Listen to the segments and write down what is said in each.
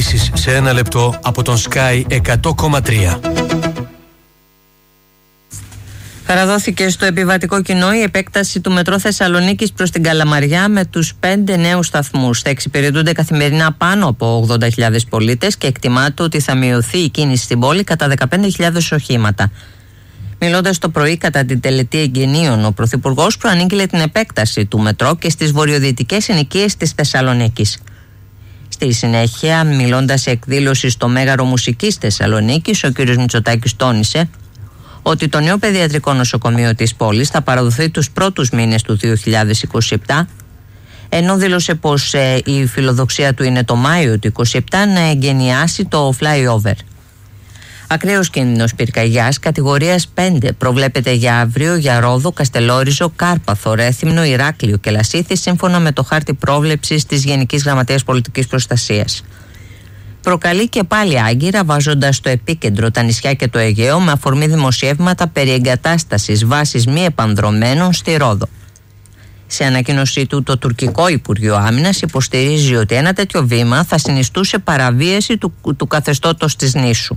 Ειδήσεις σε 1 λεπτό από τον Sky 100,3. Παραδόθηκε στο επιβατικό κοινό η επέκταση του μετρό Θεσσαλονίκης προς την Καλαμαριά με τους 5 νέους σταθμούς. Θα εξυπηρετούνται καθημερινά πάνω από 80.000 πολίτες και εκτιμάται ότι θα μειωθεί η κίνηση στην πόλη κατά 15.000 οχήματα. Μιλώντας το πρωί κατά την τελετή εγγενείων, ο Πρωθυπουργός προανήγγειλε την επέκταση του μετρό και στις βορειοδυτικές συνοικίες της Θεσσαλονίκης. Στη συνέχεια, μιλώντας σε εκδήλωση στο Μέγαρο Μουσικής Θεσσαλονίκης, ο κ. Μητσοτάκης τόνισε ότι το νέο παιδιατρικό νοσοκομείο της πόλης θα παραδοθεί τους πρώτους μήνες του 2027, ενώ δήλωσε πως η φιλοδοξία του είναι το Μάιο του 2027 να εγκαινιάσει το flyover. Ακραίος κίνδυνος πυρκαγιάς κατηγορίας 5 προβλέπεται για αύριο για Ρόδο, Καστελόριζο, Κάρπαθο, Ρέθυμνο, Ηράκλειο και Λασίθι, σύμφωνα με το χάρτη πρόβλεψης της Γενικής Γραμματείας Πολιτικής Προστασίας. Προκαλεί και πάλι άγκυρα, βάζοντας στο επίκεντρο τα νησιά και το Αιγαίο με αφορμή δημοσιεύματα περί εγκατάστασης βάσης μη επανδρωμένων στη Ρόδο. Σε ανακοίνωσή του, το τουρκικό Υπουργείο Άμυνας υποστηρίζει ότι ένα τέτοιο βήμα θα συνιστούσε παραβίαση του καθεστώτος της νήσου.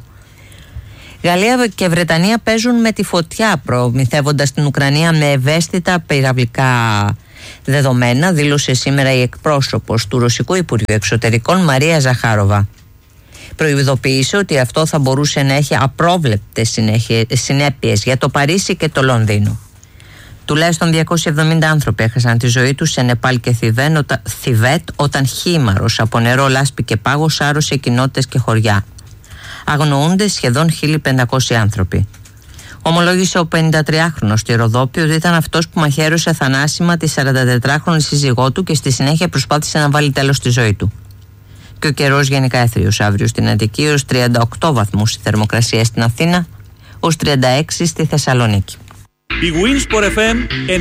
Γαλλία και Βρετανία παίζουν με τη φωτιά, προμηθεύοντας την Ουκρανία με ευαίσθητα πυραυλικά δεδομένα, δήλωσε σήμερα η εκπρόσωπος του Ρωσικού Υπουργείου Εξωτερικών Μαρία Ζαχάροβα. Προειδοποίησε ότι αυτό θα μπορούσε να έχει απρόβλεπτες συνέπειες για το Παρίσι και το Λονδίνο. Τουλάχιστον 270 άνθρωποι έχασαν τη ζωή τους σε Νεπάλ και Θιβέτ όταν χήμαρος από νερό, λάσπη και πάγο σάρωσε κοινότητες και χωριά. Αγνοούνται σχεδόν 1.500 άνθρωποι. Ομολόγησε ο 53χρονος στη Ροδόπη ότι ήταν αυτός που μαχαίρωσε θανάσιμα τη 44χρονη σύζυγό του και στη συνέχεια προσπάθησε να βάλει τέλος στη ζωή του. Και ο καιρός γενικά έθριος αύριο στην Αττική, ως 38 βαθμούς η θερμοκρασία στην Αθήνα, ως 36 στη Θεσσαλονίκη. Η Winsport FM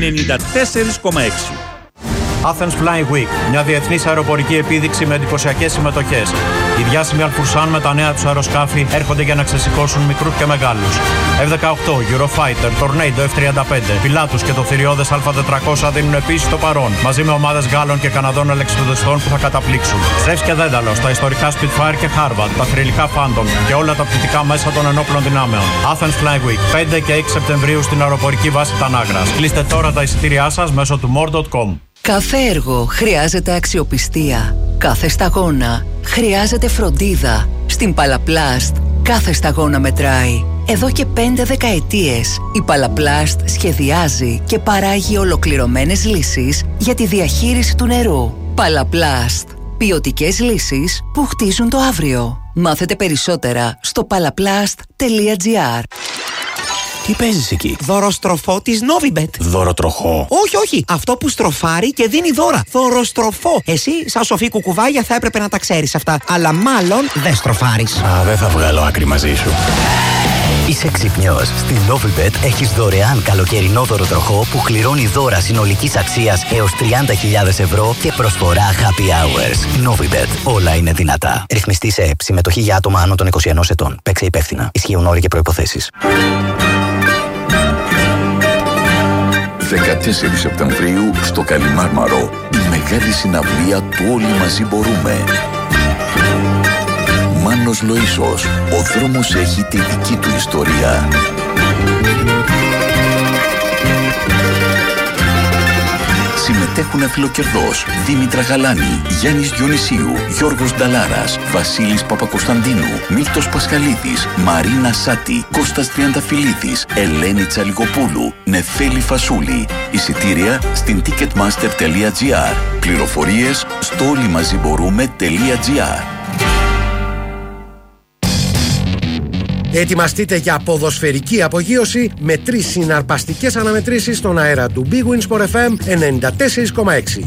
94,6. Athens Flying Week, μια διεθνής αεροπορική επίδειξη με εντυπωσιακές συμμετοχές. Οι διάσημοι Αλφουρσάν με τα νέα τους αεροσκάφη έρχονται για να ξεσηκώσουν μικρούς και μεγάλους. F-18, Eurofighter, Tornado F-35, Pilatus και το θηριώδες Α400 δίνουν επίσης το παρόν, μαζί με ομάδες Γάλλων και Καναδών ελεξιπτοδιστών που θα καταπλήξουν. Ζεύς και Δένταλος, τα ιστορικά Spitfire και Harvard, τα θρυλικά Phantom και όλα τα πτυτικά μέσα των ενόπλων δυνάμεων. Athens Flying Week, 5 και 6 Σεπτεμβρίου στην αεροπορική βάση Τανάγρας. Κλείστε τώρα τα εισιτήριά σας μέσω του more.com. Κάθε έργο χρειάζεται αξιοπιστία. Κάθε σταγόνα χρειάζεται φροντίδα. Στην Παλαπλάστ κάθε σταγόνα μετράει. Εδώ και 5 δεκαετίες η Παλαπλάστ σχεδιάζει και παράγει ολοκληρωμένες λύσεις για τη διαχείριση του νερού. Παλαπλάστ. Ποιοτικές λύσεις που χτίζουν το αύριο. Μάθετε περισσότερα στο palaplast.gr. Τι παίζεις εκεί? Δωροστροφό της Novibet. Δωροτροχό? Όχι. Αυτό που στροφάρει και δίνει δώρα. Δωροστροφό. Εσύ, σαν σοφή κουκουβάγια, θα έπρεπε να τα ξέρεις αυτά. Αλλά μάλλον δεν στροφάρεις. Δεν θα βγάλω άκρη μαζί σου. Είσαι ξυπνιός. Στην Novibet έχεις δωρεάν καλοκαιρινό δωροτροχό που κληρώνει δώρα συνολικής αξίας έως 30.000 ευρώ και προσφορά happy hours. Novibet. Όλα είναι δυνατά. Ρυθμιστή σε ΕΠ. Συμμετοχή για άτομα άνω των 21 ετών. Παίξε υπεύθυνα. Ισχύουν όροι και προϋποθέσεις. 14 Σεπτεμβρίου στο Καλιμάρμαρο, η μεγάλη συναυλία του Όλοι Μαζί Μπορούμε. Μάνος Λοΐσος, ο δρόμος έχει τη δική του ιστορία. Συμμετέχουν Φιλοκερδός, Δήμητρα Γαλάνη, Γιάννης Διονυσίου, Γιώργος Νταλάρας, Βασίλης Παπακοσταντίνου, Μίλτος Πασχαλίδης, Μαρίνα Σάτη, Κώστας Τριανταφυλλίδης, Ελένη Τσαλικοπούλου, Νεφέλη Φασούλη. Εισιτήρια στην ticketmaster.gr. Πληροφορίες στο όλοιμαζιμπορούμε.gr. Ετοιμαστείτε για ποδοσφαιρική απογείωση με 3 συναρπαστικές αναμετρήσεις στον αέρα του Big Win Sport FM 94,6.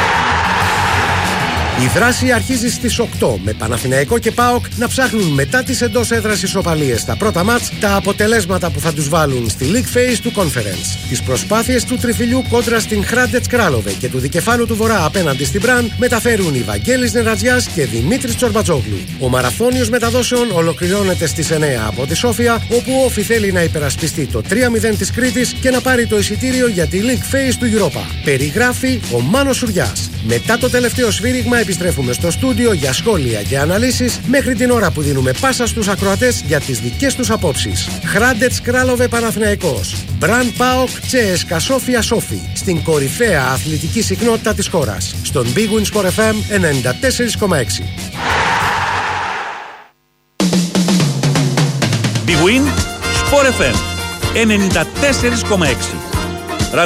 Η δράση αρχίζει στις 8 με Παναθηναϊκό και ΠΑΟΚ να ψάχνουν μετά τις εντός έδρας ισοπαλίες στα πρώτα μάτς τα αποτελέσματα που θα τους βάλουν στη League Phase του Conference. Τις προσπάθειες του τριφυλιού κόντρα στην Hrádec Králové και του δικεφάλου του Βορρά απέναντι στην Μπραν μεταφέρουν η Βαγγέλης Νερατζιάς και Δημήτρης Τσορμπατζόγλου. Ο μαραθώνιος μεταδόσεων ολοκληρώνεται στις 9 από τη Σόφια, όπου ο Όφη θέλει να υπερασπιστεί το 3-0 της Κρήτης και να πάρει το εισιτήριο για τη League Phase του Europa. Περιγράφει ο Μάνος Σουριάς. Μετά το τελευταίο σφύριγμα επιστρέφουμε στο στούντιο για σχόλια και αναλύσεις μέχρι την ώρα που δίνουμε πάσα στους ακροατές για τις δικές τους απόψεις. Hrádec Králové Παναθηναϊκός, Μπραν ΠΑΟΚ CSKA Sofia Σόφι, στην κορυφαία αθλητική συχνότητα της χώρας, στον Big Win Sport FM 94,6. Big Win Sport FM 94,6.